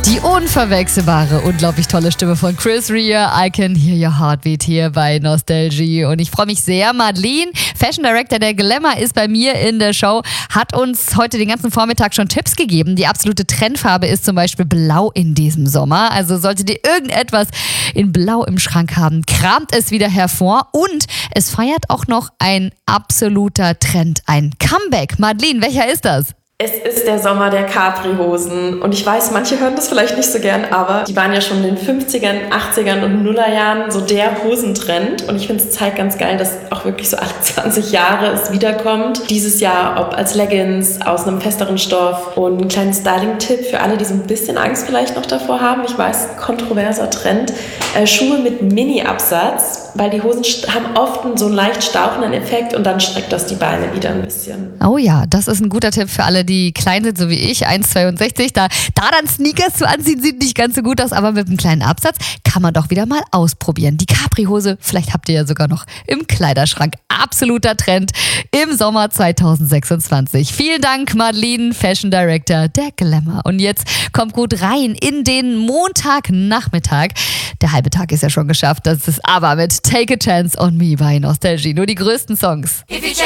Die unverwechselbare, unglaublich tolle Stimme von Chris Rea. I can hear your heartbeat hier bei Nostalgie. Und ich freue mich sehr. Madeleine, Fashion Director der Glamour, ist bei mir in der Show, hat uns heute den ganzen Vormittag schon Tipps gegeben. Die absolute Trendfarbe ist zum Beispiel Blau in diesem Sommer. Also solltet ihr irgendetwas in Blau im Schrank haben, kramt es wieder hervor. Und es feiert auch noch ein absoluter Trend, ein Comeback. Madeleine, welcher ist das? Es ist der Sommer der Capri-Hosen und ich weiß, manche hören das vielleicht nicht so gern, aber die waren ja schon in den 50ern, 80ern und Nullerjahren so der Hosentrend und ich finde, es zeigt ganz geil, dass auch wirklich so alle 20 Jahre es wiederkommt. Dieses Jahr, ob als Leggings, aus einem festeren Stoff und ein kleinen Styling-Tipp für alle, die so ein bisschen Angst vielleicht noch davor haben. Ich weiß, kontroverser Trend. Schuhe mit Mini-Absatz, weil die Hosen haben oft so einen leicht stauchenden Effekt und dann streckt das die Beine wieder ein bisschen. Oh ja, das ist ein guter Tipp für alle, die klein sind, so wie ich, 1,62. Da dann Sneakers zu anziehen, sieht nicht ganz so gut aus, aber mit einem kleinen Absatz kann man doch wieder mal ausprobieren. Die Capri-Hose, vielleicht habt ihr ja sogar noch im Kleiderschrank. Absoluter Trend im Sommer 2026. Vielen Dank, Madeleine, Fashion Director der Glamour. Und jetzt kommt gut rein in den Montagnachmittag. Der halbe Tag ist ja schon geschafft. Das ist aber mit Take a Chance on Me bei Nostalgie. Nur die größten Songs.